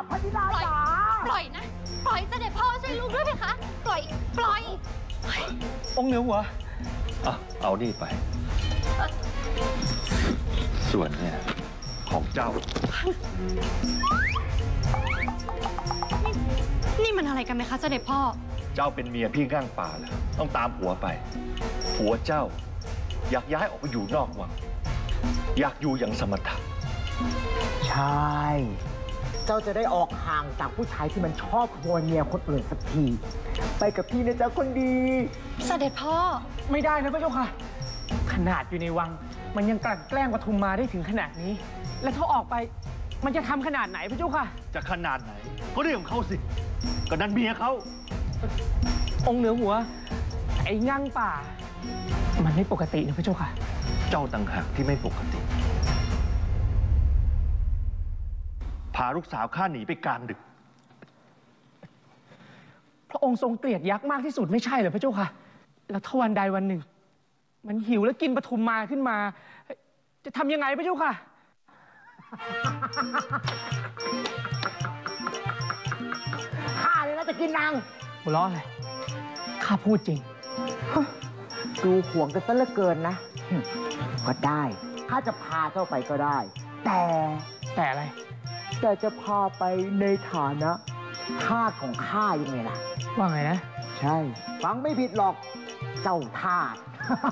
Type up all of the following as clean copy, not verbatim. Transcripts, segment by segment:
พระธิดาจ๋าปล่อยนะปล่อยเสด็จพ่อช่วยลูกด้วยไหมคะปล่อยองค์เหนือหัวเอานี่ไป ส่วนเนี่ยของเจ้านี่มันอะไรกันไหมคะเสด็จพ่อเจ้าเป็นเมียพี่ก้างป่าแล้วต้องตามผัวไปผัวเจ้าอยากย้ายออกไปอยู่นอกวังอยากอยู่อย่างสมถะใช่ เจ้าจะได้ออกห่างจากผู้ชายที่มันชอบขโมยเมียคนอื่นสักที ไปกับพี่นะจ๊ะคนดีเสด็จพ่อไม่ได้นะพระเจ้าค่ะ ขนาดอยู่ในวังมันยังกลั่นแกล้งปทุมมาได้ถึงขนาดนี้ แล้วถ้าออกไปมันจะทำขนาดไหนพระเจ้าค่ะจะขนาดไหนก็เรื่องของเขาสิก็นั่นเมียเขาองค์เหนือหัวไอ้งั่งป่ามันไม่ปกตินะพระเจ้าค่ะเจ้าต่างหากที่ไม่ปกติพาลูกสาวข้าหนีไปกลางดึกพระองค์ทรงเกลียดยักษ์มากที่สุดไม่ใช่เหรอพระเจ้าค่ะแล้วถ้าวันใดวันหนึ่งมันหิวแล้วกินปทุมมาขึ้นมาจะทำยังไงพระเจ้าค่ะข้าเลยนะจะกินนางหัวเราะอะไรข้าพูดจริงดูห่วงกันซะเหลือเกินนะก็ได้ข้าจะพาเจ้าไปก็ได้แต่อะไรแต่จะพาไปในฐานะทาสของข้ายังไงล่ะว่าไงนะใช่ฟังไม่ผิดหรอกเจ้าทาส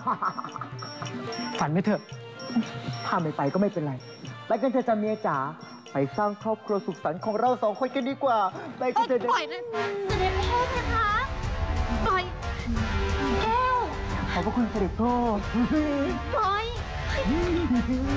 ฝันไม่เถอะถ้าไม่ไปก็ไม่เป็นไรไปกันเถอะจ้าเมียจ๋าไปสร้างครอบครัวสุขสันต์ของเราสองคนกันดีกว่าไปกันเถอะปล่อยนะเสด็จพ่อนะคะปล่อยแก้วขอบพระคุณเสด็จพ่อปล่อย